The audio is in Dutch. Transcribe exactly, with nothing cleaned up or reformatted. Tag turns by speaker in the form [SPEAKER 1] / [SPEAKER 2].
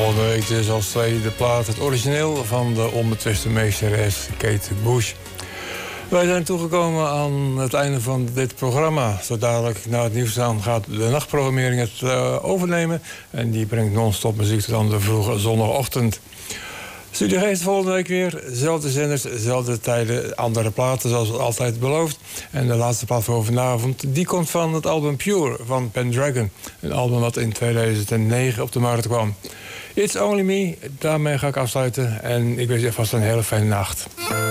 [SPEAKER 1] volgende week dus als tweede plaat het origineel van de onbetwiste meesteres Kate Bush. Wij zijn toegekomen aan het einde van dit programma. Zo dadelijk na het nieuws aan gaat de nachtprogrammering het uh, overnemen. En die brengt non-stop muziek tot aan de vroege zondagochtend. Studio Geest volgende week weer. Zelfde zenders, zelfde tijden, andere platen zoals altijd beloofd. En de laatste plaat voor vanavond die komt van het album Pure van Pendragon. Een album dat in tweeduizend negen op de markt kwam. It's Only Me, daarmee ga ik afsluiten. En ik wens je vast een hele fijne nacht.